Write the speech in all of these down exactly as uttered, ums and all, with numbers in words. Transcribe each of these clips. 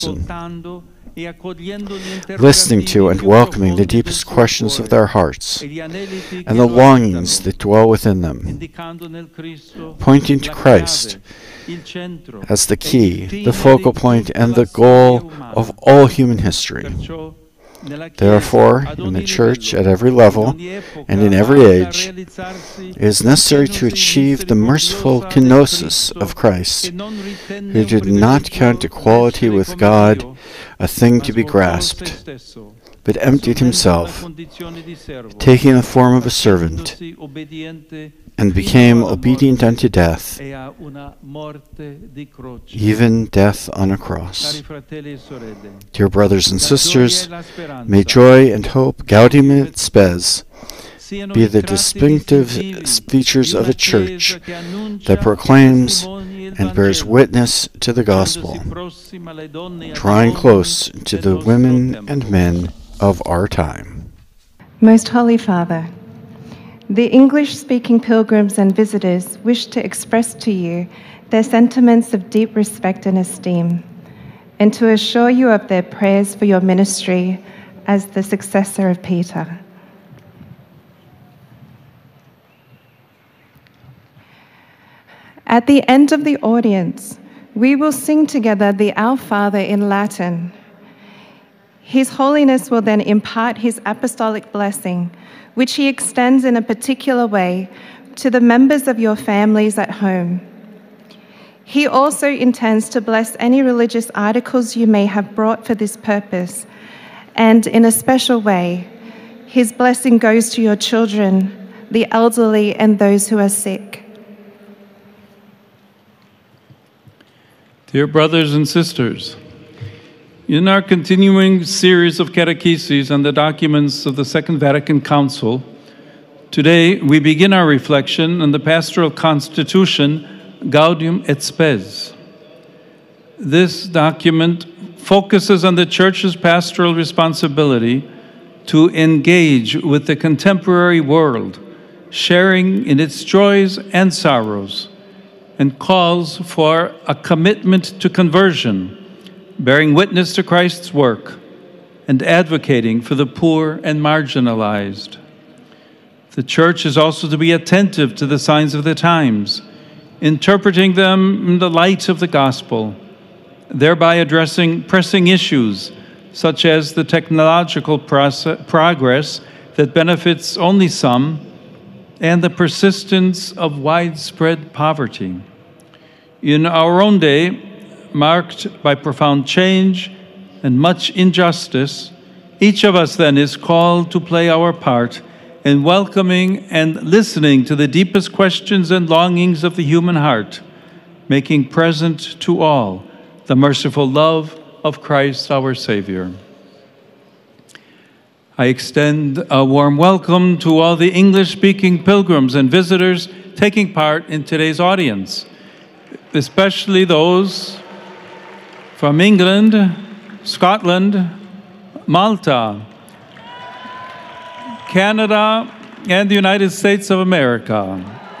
listening to and welcoming the deepest questions of their hearts and the longings that dwell within them, pointing to Christ as the key, the focal point, and the goal of all human history. Therefore, in the Church at every level and in every age, it is necessary to achieve the merciful kenosis of Christ, who did not count equality with God a thing to be grasped, but emptied himself, taking the form of a servant, and became obedient unto death, even death on a cross. Dear brothers and sisters, may joy and hope, Gaudium et Spes, be the distinctive features of a church that proclaims and bears witness to the gospel, drawing close to the women and men of our time. Most Holy Father, the English-speaking pilgrims and visitors wish to express to you their sentiments of deep respect and esteem, and to assure you of their prayers for your ministry as the successor of Peter. At the end of the audience, we will sing together the Our Father in Latin. His Holiness will then impart his apostolic blessing, which he extends in a particular way to the members of your families at home. He also intends to bless any religious articles you may have brought for this purpose, and in a special way, his blessing goes to your children, the elderly, and those who are sick. Dear brothers and sisters, in our continuing series of catecheses on the documents of the Second Vatican Council, today we begin our reflection on the pastoral constitution Gaudium et Spes. This document focuses on the Church's pastoral responsibility to engage with the contemporary world, sharing in its joys and sorrows, and calls for a commitment to conversion, bearing witness to Christ's work, and advocating for the poor and marginalized. The Church is also to be attentive to the signs of the times, interpreting them in the light of the gospel, thereby addressing pressing issues such as the technological process, progress that benefits only some, and the persistence of widespread poverty. In our own day, marked by profound change and much injustice, each of us then is called to play our part in welcoming and listening to the deepest questions and longings of the human heart, making present to all the merciful love of Christ our Savior. I extend a warm welcome to all the English-speaking pilgrims and visitors taking part in today's audience, especially those from England, Scotland, Malta, Canada, and the United States of America.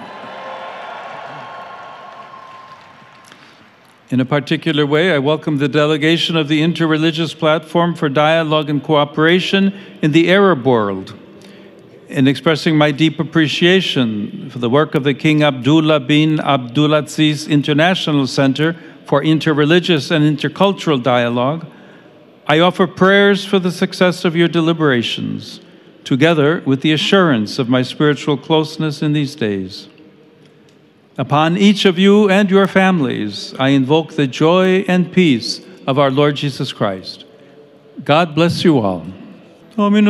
In a particular way, I welcome the delegation of the Interreligious Platform for Dialogue and Cooperation in the Arab World, in expressing my deep appreciation for the work of the King Abdullah bin Abdulaziz International Center for Interreligious and Intercultural Dialogue. I offer prayers for the success of your deliberations, together with the assurance of my spiritual closeness in these days. Upon each of you and your families, I invoke the joy and peace of our Lord Jesus Christ. God bless you all. Dominus